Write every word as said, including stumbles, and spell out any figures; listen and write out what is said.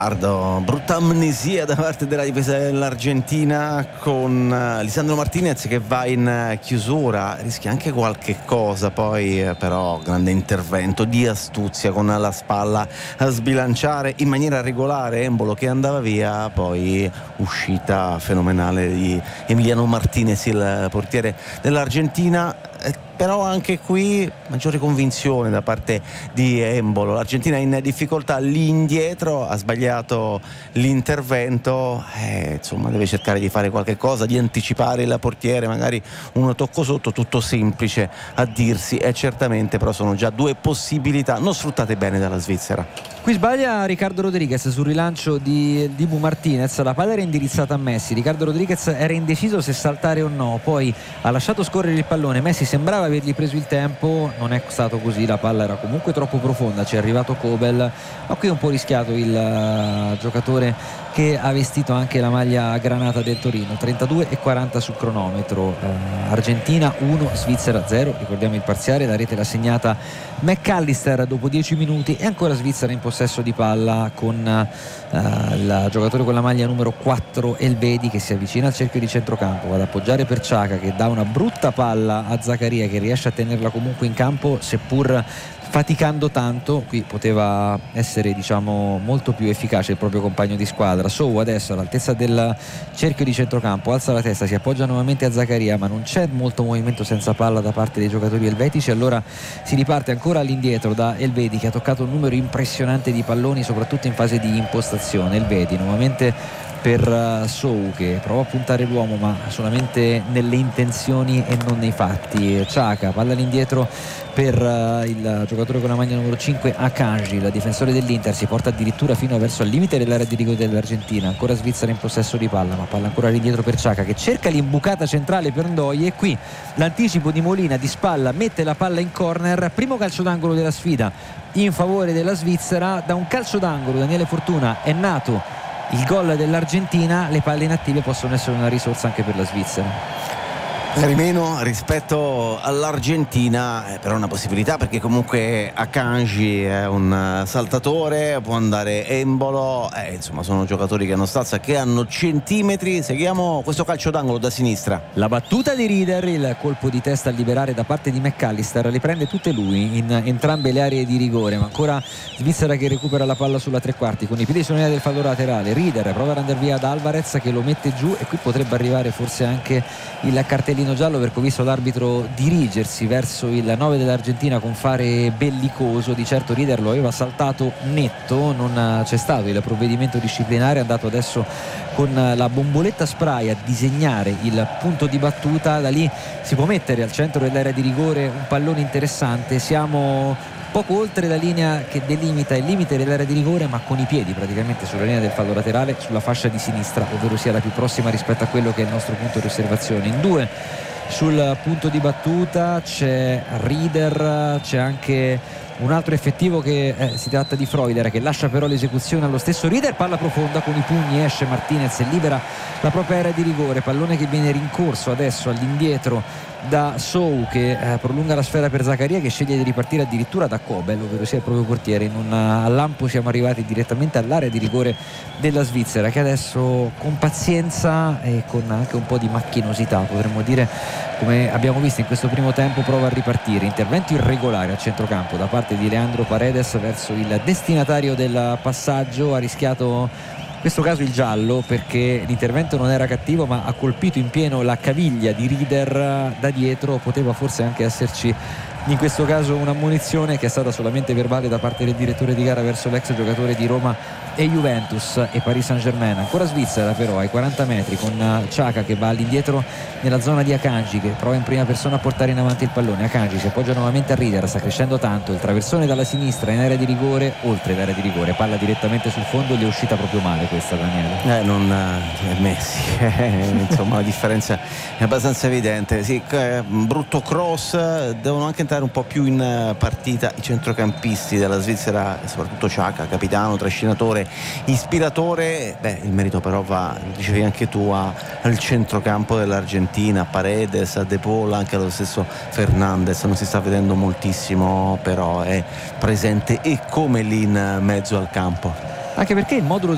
Brutta amnesia da parte della difesa dell'Argentina con Lisandro Martinez che va in chiusura, rischia anche qualche cosa poi, però grande intervento di astuzia con la spalla a sbilanciare in maniera regolare Embolo che andava via, poi uscita fenomenale di Emiliano Martinez, il portiere dell'Argentina. Però anche qui maggiore convinzione da parte di Embolo. L'Argentina è in difficoltà lì indietro, ha sbagliato l'intervento, eh, insomma deve cercare di fare qualche cosa, di anticipare il portiere, magari uno tocco sotto, tutto semplice a dirsi, e certamente però sono già due possibilità non sfruttate bene dalla Svizzera. Qui sbaglia Ricardo Rodriguez sul rilancio di Dibu Martinez, la palla era indirizzata a Messi, Ricardo Rodriguez era indeciso se saltare o no, poi ha lasciato scorrere il pallone, Messi sembrava avergli preso il tempo, non è stato così, la palla era comunque troppo profonda, ci è arrivato Kobel, ma qui è un po' rischiato il uh, giocatore che ha vestito anche la maglia granata del Torino. Trentadue e quaranta sul cronometro, uh, Argentina uno, Svizzera zero, ricordiamo il parziale, la rete l'ha segnata McAllister dopo dieci minuti e ancora Svizzera in possesso di palla con uh, il giocatore con la maglia numero quattro Elvedi che si avvicina al cerchio di centrocampo, va ad appoggiare per Xhaka che dà una brutta palla a Zaccaria che riesce a tenerla comunque in campo seppur faticando tanto. Qui poteva essere diciamo molto più efficace il proprio compagno di squadra. Sou adesso all'altezza del cerchio di centrocampo alza la testa, si appoggia nuovamente a Zaccaria, ma non c'è molto movimento senza palla da parte dei giocatori elvetici, allora si riparte ancora all'indietro da Elvedi che ha toccato un numero impressionante di palloni soprattutto in fase di impostazione. Elvedi nuovamente per Sou che prova a puntare l'uomo ma solamente nelle intenzioni e non nei fatti. Xhaka, palla all'indietro per uh, il giocatore con la maglia numero cinque Akanji, il difensore dell'Inter, si porta addirittura fino verso il limite dell'area di rigore dell'Argentina, ancora Svizzera in possesso di palla ma palla ancora all'indietro per Xhaka che cerca l'imbucata centrale per Ndoye e qui l'anticipo di Molina di spalla mette la palla in corner, primo calcio d'angolo della sfida in favore della Svizzera. Da un calcio d'angolo Daniele Fortuna è nato il gol dell'Argentina, le palle inattive possono essere una risorsa anche per la Svizzera. Per meno rispetto all'Argentina, eh, però una possibilità perché comunque Akanji è un saltatore, può andare Embolo, eh, insomma sono giocatori che hanno stazza, che hanno centimetri. Seguiamo questo calcio d'angolo da sinistra. La battuta di Rieder, il colpo di testa a liberare da parte di McAllister, le prende tutte lui in entrambe le aree di rigore, ma ancora Svizzera che recupera la palla sulla tre quarti con i piedi sull'area del fallo laterale. Rieder prova ad andare via ad Alvarez che lo mette giù e qui potrebbe arrivare forse anche il cartellino giallo perché ho visto l'arbitro dirigersi verso il nove dell'Argentina con fare bellicoso. Di certo Rieder lo aveva saltato netto, non c'è stato il provvedimento disciplinare, è andato adesso con la bomboletta spray a disegnare il punto di battuta, da lì si può mettere al centro dell'area di rigore un pallone interessante. Siamo poco oltre la linea che delimita il limite dell'area di rigore ma con i piedi praticamente sulla linea del fallo laterale sulla fascia di sinistra, ovvero sia la più prossima rispetto a quello che è il nostro punto di osservazione. In due sul punto di battuta c'è Rieder, c'è anche un altro effettivo che eh, si tratta di Freuler che lascia però l'esecuzione allo stesso Rieder, palla profonda con i pugni esce Martinez e libera la propria area di rigore, pallone che viene rincorso adesso all'indietro da Sou che eh, prolunga la sfera per Zaccaria che sceglie di ripartire addirittura da Kobel, ovvero sia il proprio portiere. In un lampo siamo arrivati direttamente all'area di rigore della Svizzera che adesso con pazienza e con anche un po' di macchinosità potremmo dire, come abbiamo visto in questo primo tempo, prova a ripartire. Intervento irregolare a centrocampo da parte di Leandro Paredes verso il destinatario del passaggio, ha rischiato in questo caso il giallo perché l'intervento non era cattivo ma ha colpito in pieno la caviglia di Rieder da dietro, poteva forse anche esserci in questo caso un'ammonizione che è stata solamente verbale da parte del direttore di gara verso l'ex giocatore di Roma e Juventus e Paris Saint-Germain. Ancora Svizzera però ai quaranta metri con Xhaka che va all'indietro nella zona di Akanji che prova in prima persona a portare in avanti il pallone. Akanji si appoggia nuovamente a Rieder, sta crescendo tanto, il traversone dalla sinistra in area di rigore, oltre l'area di rigore, palla direttamente sul fondo, gli è uscita proprio male questa, Daniele. Eh, non è Messi, insomma la differenza è abbastanza evidente. Sì, brutto cross, devono anche entrare un po' più in partita i centrocampisti della Svizzera, soprattutto Xhaka, capitano, trascinatore, ispiratore. Beh, il merito però va, dicevi anche tu, a, al centrocampo dell'Argentina, a Paredes, a De Paul, anche allo stesso Fernandes. Non si sta vedendo moltissimo, però è presente e come lì in mezzo al campo, anche perché il modulo